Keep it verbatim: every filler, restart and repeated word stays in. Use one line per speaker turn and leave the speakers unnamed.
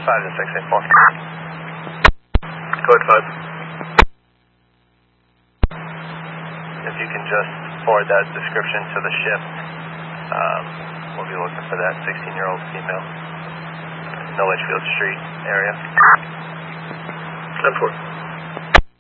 five to six eight four.
Code five.
If you can just forward that description to the shift, um, we'll be looking for that sixteen-year-old female, No Litchfield Street area.
ten four.